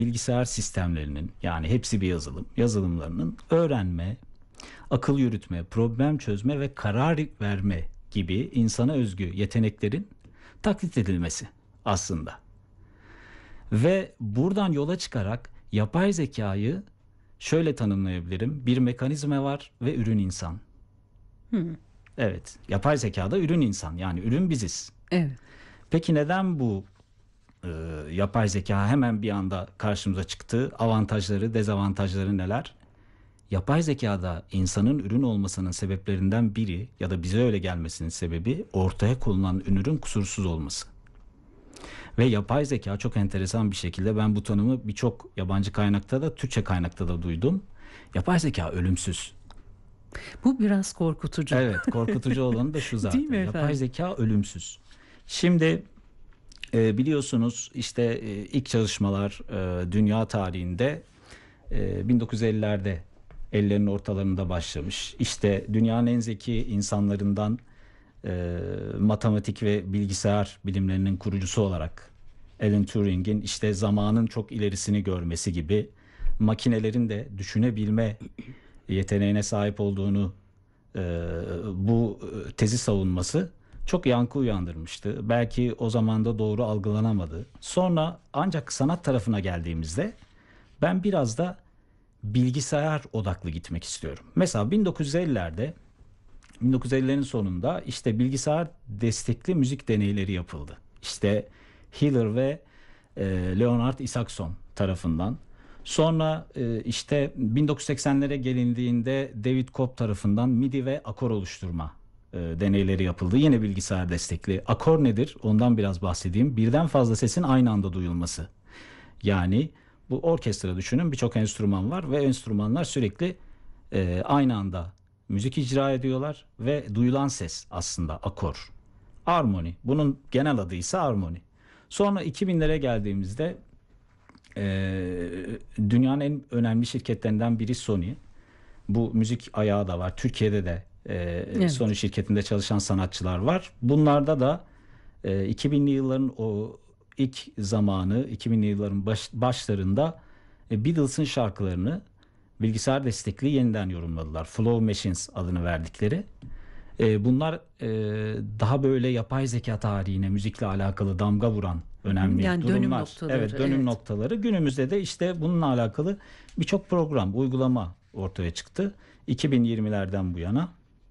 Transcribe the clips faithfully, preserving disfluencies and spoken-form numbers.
bilgisayar sistemlerinin, yani hepsi bir yazılım, yazılımlarının öğrenme, akıl yürütme, problem çözme ve karar verme gibi insana özgü yeteneklerin taklit edilmesi aslında. Ve buradan yola çıkarak yapay zekayı şöyle tanımlayabilirim: bir mekanizma var ve ürün insan. Hı. Evet, yapay zekada ürün insan, yani ürün biziz. Evet. Peki neden bu e, yapay zeka hemen bir anda karşımıza çıktı? Avantajları, dezavantajları neler? Yapay zekada insanın ürün olmasının sebeplerinden biri, ya da bize öyle gelmesinin sebebi, ortaya konulan ürünün kusursuz olması. Ve yapay zeka çok enteresan bir şekilde, ben bu tanımı birçok yabancı kaynakta da Türkçe kaynakta da duydum. Yapay zeka ölümsüz. Bu biraz korkutucu. Evet, korkutucu olanı da şu zaten. Değil mi efendim? Yapay zeka ölümsüz. Şimdi e, biliyorsunuz işte e, ilk çalışmalar e, dünya tarihinde e, bin dokuz yüz ellilerde, ellilerin ortalarında başlamış. İşte dünyanın en zeki insanlarından e, matematik ve bilgisayar bilimlerinin kurucusu olarak Alan Turing'in işte zamanın çok ilerisini görmesi gibi, makinelerin de düşünebilme yeteneğine sahip olduğunu, e, bu tezi savunması çok yankı uyandırmıştı. Belki o zaman da doğru algılanamadı. Sonra ancak sanat tarafına geldiğimizde ben biraz da bilgisayar odaklı gitmek istiyorum. Mesela bin dokuz yüz ellilerde, bin dokuz yüz ellilerin sonunda işte bilgisayar destekli müzik deneyleri yapıldı. İşte Hiller ve e, Leonard Isaacson tarafından. Sonra e, işte bin dokuz yüz seksenlere gelindiğinde David Cobb tarafından MIDI ve akor oluşturma e, deneyleri yapıldı. Yine bilgisayar destekli. Akor nedir? Ondan biraz bahsedeyim. Birden fazla sesin aynı anda duyulması. Yani bu orkestra düşünün, birçok enstrüman var ve enstrümanlar sürekli e, aynı anda müzik icra ediyorlar ve duyulan ses aslında akor. Armoni. Bunun genel adı ise armoni. Sonra iki binlere geldiğimizde e, dünyanın en önemli şirketlerinden biri Sony. Bu müzik ayağı da var. Türkiye'de de e, Evet. Sony şirketinde çalışan sanatçılar var. Bunlarda da e, iki binli yılların o ilk zamanı, iki binli yılların baş, başlarında e, Beatles'ın şarkılarını bilgisayar destekli yeniden yorumladılar. Flow Machines adını verdikleri. E, bunlar e, daha böyle yapay zeka tarihine müzikle alakalı damga vuran önemli Yani durumlar. dönüm noktaları, Evet, dönüm evet. noktaları. Günümüzde de işte bununla alakalı birçok program, uygulama ortaya çıktı. iki bin yirmilerden bu yana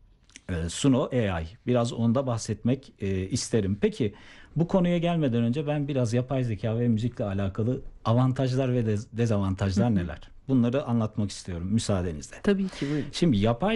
e, Suno A I. Biraz onda bahsetmek e, isterim. Peki bu konuya gelmeden önce ben biraz yapay zeka ve müzikle alakalı avantajlar ve dez- dezavantajlar neler? Bunları anlatmak istiyorum müsaadenizle. Tabii ki, buyurun. Şimdi yapay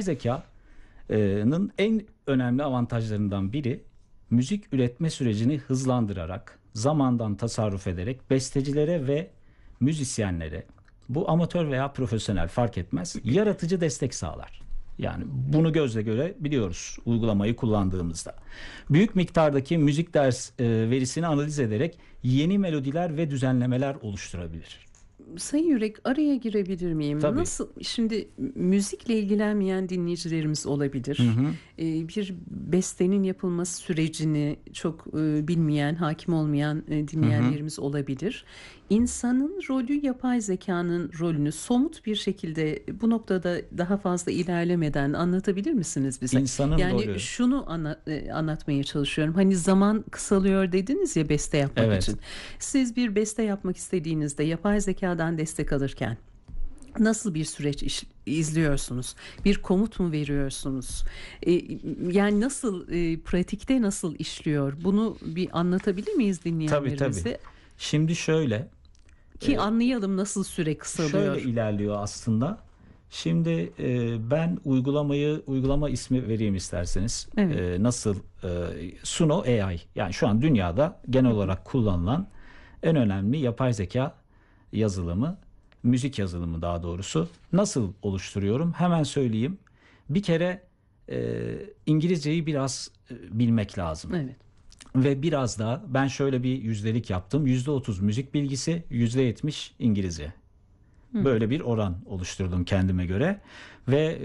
zekanın en önemli avantajlarından biri, müzik üretme sürecini hızlandırarak, zamandan tasarruf ederek bestecilere ve müzisyenlere, bu amatör veya profesyonel fark etmez, yaratıcı destek sağlar. Yani bunu gözle görebiliyoruz uygulamayı kullandığımızda. Büyük miktardaki müzik ders e, verisini analiz ederek yeni melodiler ve düzenlemeler oluşturabilir. Sayın Yürek, araya girebilir miyim? Tabii. Nasıl, şimdi müzikle ilgilenmeyen dinleyicilerimiz olabilir. Hı hı. Ee, bir bestenin yapılması sürecini çok e, bilmeyen, hakim olmayan e, dinleyenlerimiz olabilir. İnsanın rolü yapay zekanın rolünü somut bir şekilde bu noktada daha fazla ilerlemeden anlatabilir misiniz bize? İnsanın yani rolü. şunu anla- e, anlatmaya çalışıyorum. Hani zaman kısalıyor dediniz ya beste yapmak Evet. için. Siz bir beste yapmak istediğinizde yapay zekadan destek alırken nasıl bir süreç iş- izliyorsunuz? Bir komut mu veriyorsunuz? E, yani nasıl e, pratikte nasıl işliyor? Bunu bir anlatabilir miyiz Tabii dinleyenlerimize? tabii. Şimdi şöyle Ki anlayalım nasıl süre kısalıyor. şöyle ilerliyor aslında. Şimdi e, ben uygulamayı uygulama ismi vereyim isterseniz. Evet. E, nasıl e, Suno A I, yani şu an dünyada genel olarak kullanılan en önemli yapay zeka yazılımı, müzik yazılımı daha doğrusu. Nasıl oluşturuyorum? Hemen söyleyeyim. Bir kere e, İngilizceyi biraz e, bilmek lazım. Evet. Ve biraz da ben şöyle bir yüzdelik yaptım. yüzde otuz müzik bilgisi, yüzde yetmiş İngilizce. Böyle bir oran oluşturdum kendime göre. Ve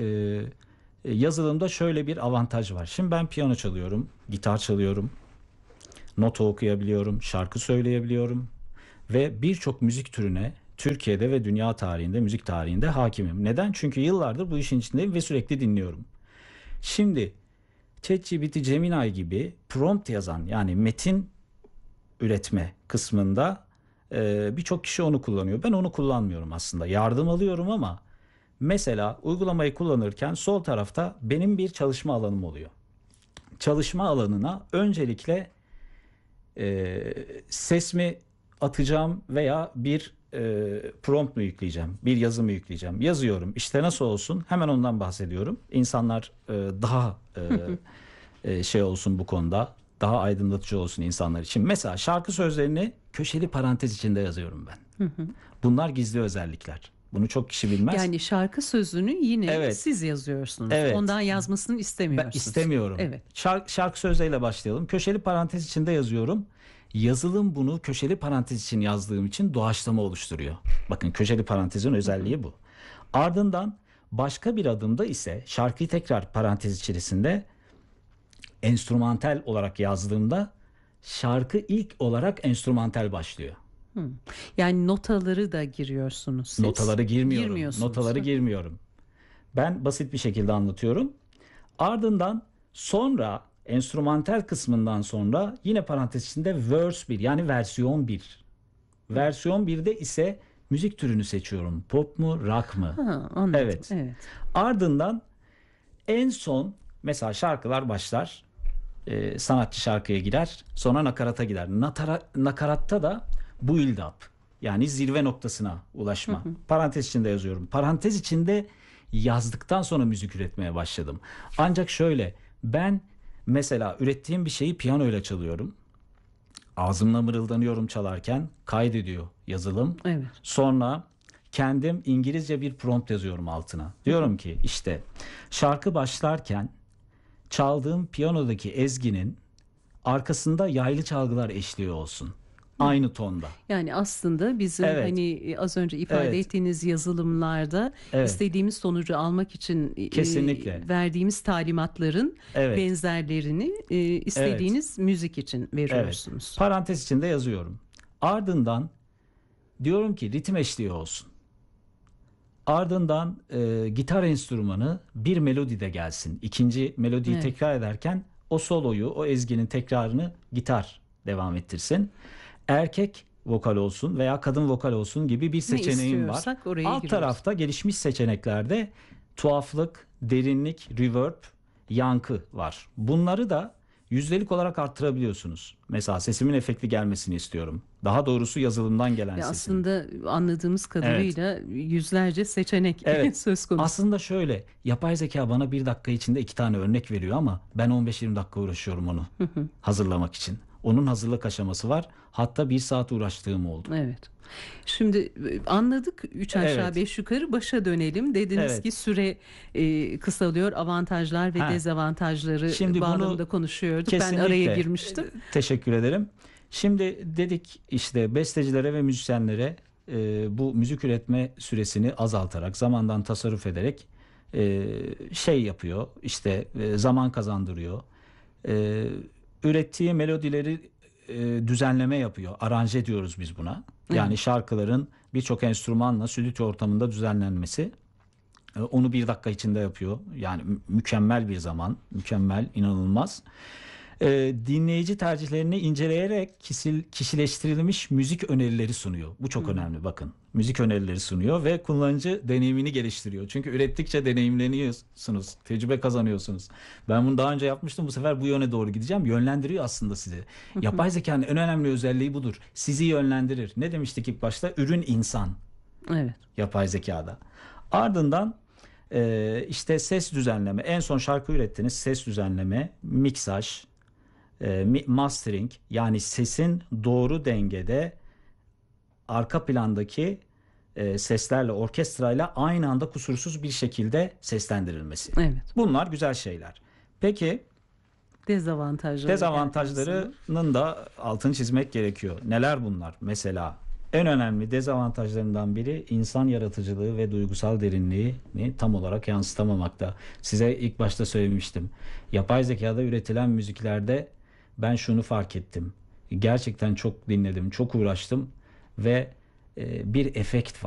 e, yazılımda şöyle bir avantaj var. Şimdi ben piyano çalıyorum, gitar çalıyorum, nota okuyabiliyorum, şarkı söyleyebiliyorum. Ve birçok müzik türüne Türkiye'de ve dünya tarihinde, müzik tarihinde hakimim. Neden? Çünkü yıllardır bu işin içindeyim ve sürekli dinliyorum. Şimdi ChatGPT, Gemini gibi prompt yazan, yani metin üretme kısmında e, birçok kişi onu kullanıyor. Ben onu kullanmıyorum aslında. Yardım alıyorum ama mesela uygulamayı kullanırken sol tarafta benim bir çalışma alanım oluyor. Çalışma alanına öncelikle e, ses mi atacağım veya bir e, prompt mu yükleyeceğim, bir yazı mı yükleyeceğim? Yazıyorum. İşte nasıl olsun? Hemen ondan bahsediyorum. İnsanlar e, daha e, e, şey olsun bu konuda, daha aydınlatıcı olsun insanlar için. Mesela şarkı sözlerini köşeli parantez içinde yazıyorum ben. Bunlar gizli özellikler. Bunu çok kişi bilmez. Yani şarkı sözünü yine Evet. siz yazıyorsunuz. Evet. Ondan yazmasını Ben istemiyorsunuz. istemiyorum. Evet. Şarkı, şarkı sözleriyle başlayalım. Köşeli parantez içinde yazıyorum. Yazılım bunu köşeli parantez için yazdığım için doğaçlama oluşturuyor. Bakın, köşeli parantezin özelliği bu. Ardından başka bir adımda ise şarkıyı tekrar parantez içerisinde enstrümantal olarak yazdığımda şarkı ilk olarak enstrümantal başlıyor. Yani notaları da giriyorsunuz siz. Notaları girmiyorum. Girmiyorsunuz. Notaları girmiyorum. Ben basit bir şekilde anlatıyorum. Ardından sonra enstrümantal kısmından sonra yine parantez içinde verse bir, yani versiyon bir. Versiyon birde ise müzik türünü seçiyorum. Pop mu, rock mı? Ha, anladım. Evet. Evet. Ardından en son mesela şarkılar başlar. Ee, sanatçı şarkıya girer. Sonra nakarata gider. Natara, nakaratta da build up, yani zirve noktasına ulaşma. Parantez içinde yazıyorum. Parantez içinde yazdıktan sonra müzik üretmeye başladım. Ancak şöyle, ben mesela ürettiğim bir şeyi piyanoyla çalıyorum. Ağzımla mırıldanıyorum çalarken, kaydediyor yazılım. Evet. Sonra kendim İngilizce bir prompt yazıyorum altına. Diyorum ki işte şarkı başlarken çaldığım piyanodaki ezginin arkasında yaylı çalgılar eşliği olsun. Aynı tonda. Yani aslında bizim Evet. hani az önce ifade Evet. ettiğiniz yazılımlarda Evet. istediğimiz sonucu almak için e, Kesinlikle. verdiğimiz talimatların Evet. benzerlerini e, istediğiniz müzik için veriyorsunuz. Evet. Parantez içinde yazıyorum. Ardından diyorum ki ritim eşliği olsun. Ardından e, gitar enstrümanı bir melodide gelsin. İkinci melodiyi Evet. tekrar ederken o soloyu, o ezginin tekrarını gitar devam ettirsin. Erkek vokal olsun veya kadın vokal olsun gibi bir seçeneğim var. istiyorsak oraya Alt giriyoruz. tarafta gelişmiş seçeneklerde tuhaflık, derinlik, reverb, yankı var. Bunları da yüzdelik olarak arttırabiliyorsunuz. Mesela sesimin efektli gelmesini istiyorum. Daha doğrusu yazılımdan gelen Ve sesin. aslında anladığımız kadarıyla yüzlerce seçenek Evet. söz konusu. Aslında şöyle, yapay zeka bana bir dakika içinde iki tane örnek veriyor ama ben on beş yirmi dakika uğraşıyorum onu hazırlamak için. Onun hazırlık aşaması var. Hatta bir saat uğraştığım oldu. Evet. Şimdi e, anladık, üç aşağı Evet. beş yukarı başa dönelim. Dediniz Evet. ki süre e, kısalıyor, avantajlar ve Ha. dezavantajları Şimdi bunu bağlamında konuşuyorduk. Ben Kesinlikle. araya girmiştim. Teşekkür ederim. Şimdi dedik işte bestecilere ve müzisyenlere e, bu müzik üretme süresini azaltarak, zamandan tasarruf ederek e, şey yapıyor. İşte e, zaman kazandırıyor. E, ürettiği melodileri e, düzenleme yapıyor. Aranje diyoruz biz buna. Yani şarkıların birçok enstrümanla stüdyo ortamında düzenlenmesi. E, onu bir dakika içinde yapıyor. Yani mü- mükemmel bir zaman. Mükemmel, inanılmaz. E, dinleyici tercihlerini inceleyerek kişil, kişileştirilmiş müzik önerileri sunuyor. Bu çok önemli, bakın. Müzik önerileri sunuyor ve kullanıcı deneyimini geliştiriyor. Çünkü ürettikçe deneyimleniyorsunuz, tecrübe kazanıyorsunuz. Ben bunu daha önce yapmıştım, bu sefer bu yöne doğru gideceğim. Yönlendiriyor aslında sizi. Yapay zekanın en önemli özelliği budur. Sizi yönlendirir. Ne demiştik ilk başta? Ürün insan. Evet. Yapay zekada. Ardından e, işte ses düzenleme. En son şarkı ürettiniz. Ses düzenleme, miksaj, e, mi- mastering, yani sesin doğru dengede arka plandaki e, seslerle, orkestrayla aynı anda kusursuz bir şekilde seslendirilmesi. Evet. Bunlar güzel şeyler. Peki Dezavantajları. dezavantajlarının da altını çizmek gerekiyor. Neler bunlar? Mesela en önemli dezavantajlarından biri insan yaratıcılığı ve duygusal derinliğini tam olarak yansıtamamakta. Size ilk başta söylemiştim. Yapay zekada üretilen müziklerde ben şunu fark ettim. Gerçekten çok dinledim, çok uğraştım ve e, bir efekt var.